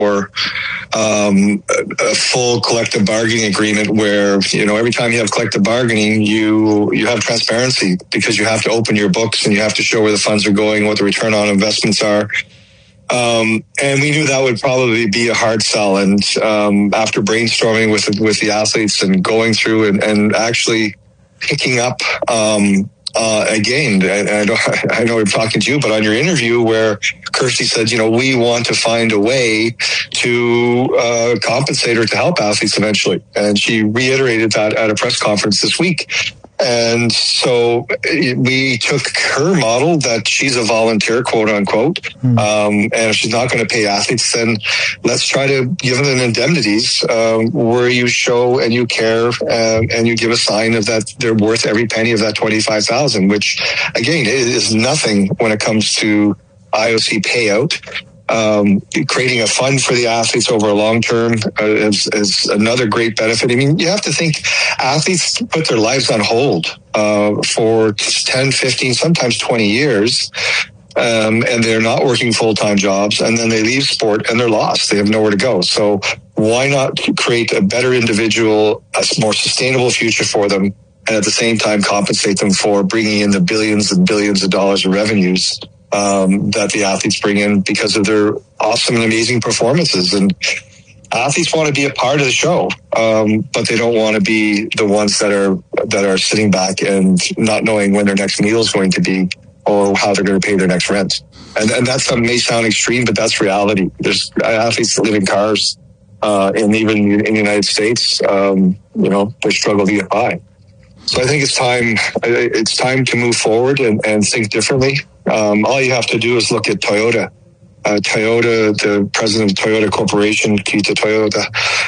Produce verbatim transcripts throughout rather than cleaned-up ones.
or um, a, a full collective bargaining agreement where, you know, every time you have collective bargaining, you you have transparency because you have to open your books and you have to show where the funds are going, what the return on investments are. Um, and we knew that would probably be a hard sell. And um, after brainstorming with with the athletes and going through and, and actually picking up um, uh, again, I, I, don't, I know I'm talking to you, but on your interview where Kirsty said, you know, we want to find a way to uh, compensate or to help athletes eventually. And she reiterated that at a press conference this week. And so we took her model that she's a volunteer, quote unquote. Mm. Um, and if she's not going to pay athletes, then let's try to give them indemnities um, where you show and you care uh, and you give a sign of that they're worth every penny of that twenty-five thousand, which again is nothing when it comes to I O C payout. Um, creating a fund for the athletes over a long term uh, is, is another great benefit. I mean, you have to think athletes put their lives on hold uh, for ten, fifteen, sometimes twenty years, um, and they're not working full-time jobs, and then they leave sport and they're lost. They have nowhere to go. So why not create a better individual, a more sustainable future for them, and at the same time compensate them for bringing in the billions and billions of dollars of revenues Um, that the athletes bring in because of their awesome and amazing performances. And athletes want to be a part of the show, um, but they don't want to be the ones that are that are sitting back and not knowing when their next meal is going to be or how they're going to pay their next rent. And, and that may sound extreme, but that's reality. There's athletes that live in cars, uh, and even in the United States, um, you know, they struggle to get by. So I think it's time. It's time to move forward and, and think differently. Um, all you have to do is look at Toyota. Uh, Toyota, the president of Toyota Corporation, Kita Toyota,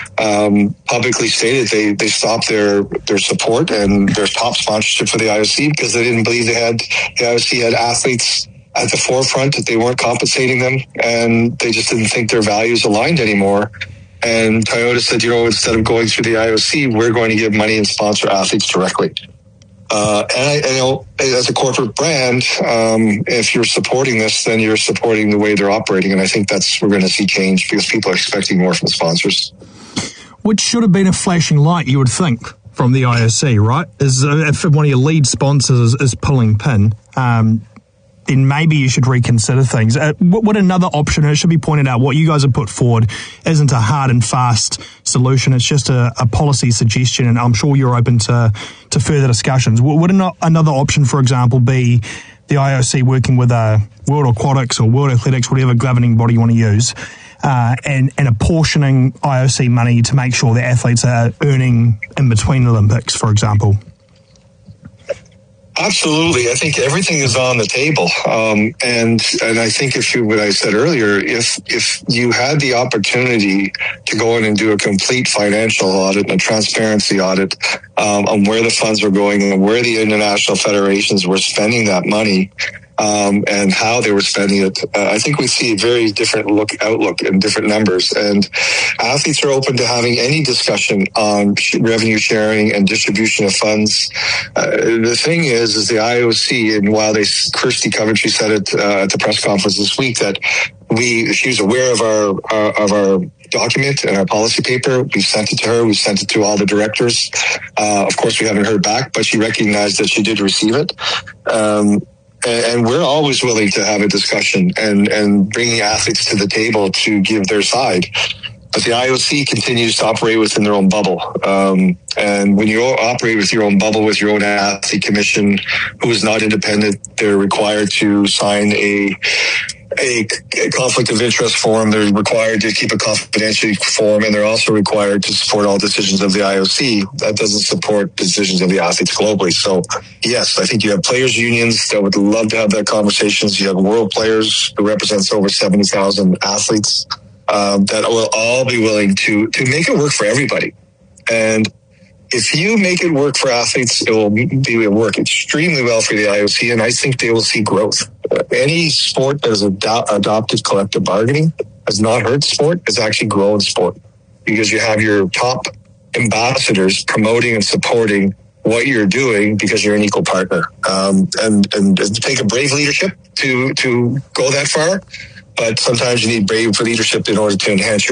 um, publicly stated they, they stopped their, their support and their top sponsorship for the I O C because they didn't believe they had the I O C had athletes at the forefront, that they weren't compensating them, and they just didn't think their values aligned anymore. And Toyota said, you know, instead of going through the I O C, we're going to give money and sponsor athletes directly. Uh, and I, you know, as a corporate brand, um, if you're supporting this, then you're supporting the way they're operating. And I think that's, we're going to see change because people are expecting more from sponsors. Which should have been a flashing light, you would think, from the I O C, right? Is uh, if one of your lead sponsors is, is pulling pin, um, then maybe you should reconsider things. Uh, what, what another option, it should be pointed out, what you guys have put forward isn't a hard and fast solution. It's just a, a policy suggestion, and I'm sure you're open to, to further discussions. Would another option, for example, be the I O C working with uh, World Aquatics or World Athletics, whatever governing body you want to use, uh, and, and apportioning I O C money to make sure that athletes are earning in between Olympics, for example? Absolutely. I think everything is on the table. Um, and, and I think if you, what I said earlier, if, if you had the opportunity to go in and do a complete financial audit and a transparency audit, um, on where the funds are going and where the international federations were spending that money, um, and how they were spending it, uh, I think we see a very different look outlook and different numbers. And athletes are open to having any discussion on revenue sharing and distribution of funds. Uh, the thing is, is the I O C, and while they, Kirsty Coventry said it uh, at the press conference this week, that we, she was aware of our, our of our document and our policy paper. We sent it to her. We sent it to all the directors. Uh, of course, we haven't heard back, but she recognized that she did receive it. Um, And we're always willing to have a discussion and, and bringing athletes to the table to give their side. But the I O C continues to operate within their own bubble. Um, and when you operate with your own bubble, with your own athlete commission, who is not independent, they're required to sign a a conflict of interest form. They're required to keep a confidentiality form, and they're also required to support all decisions of the I O C. That doesn't support decisions of the athletes globally. So, yes, I think you have players' unions that would love to have that conversations. You have world players who represents over seventy thousand athletes um, that will all be willing to to make it work for everybody. And if you make it work for athletes, it will be it will work extremely well for the I O C, and I think they will see growth. Any sport that has ado- adopted collective bargaining has not hurt sport, it's actually grown sport, because you have your top ambassadors promoting and supporting what you're doing because you're an equal partner. Um, and, and to take a brave leadership to, to go that far. but sometimes you need brave leadership in order to enhance your